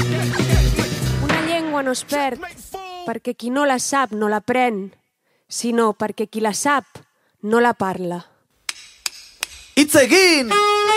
Una llengua no es perd perquè qui no la sap no l'aprèn, sinó perquè qui la sap no la parla. Hitz egin!